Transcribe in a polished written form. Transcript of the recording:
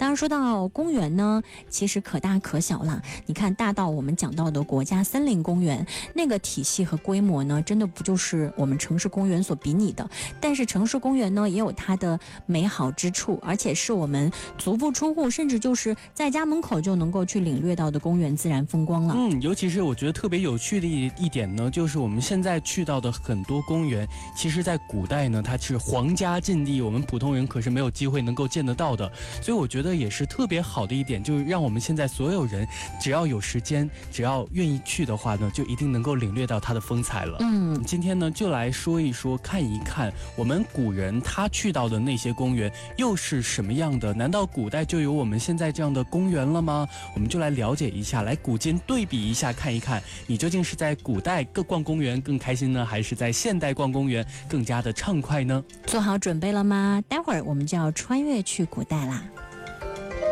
刚刚说到公园呢，其实可大可小啦。你看大到我们讲到的国家森林公园，那个体系和规模呢，真的不就是我们城市公园所比拟的。但是城市公园呢，也有它的美好之处，而且是我们足不出户，甚至就是在家门口就能够去领略到的公园自然风光了。 尤其是我觉得特别有趣的一点呢，就是我们现在去到的很多公园，其实在古代呢，它是皇家禁地，我们普通人可是没有机会能够见得到的。所以我觉得也是特别好的一点，就是让我们现在所有人只要有时间，只要愿意去的话呢，就一定能够领略到它的风采了。今天呢就来说一说，看一看我们古人他去到的那些公园又是什么样的？难道古代就有我们现在这样的公园了吗？我们就来了解一下，来古今对比一下，看一看你究竟是在古代逛公园更开心呢，还是在现代逛公园更加的畅快呢？ 做好准备了吗？待会儿我们就要穿越去古代啦。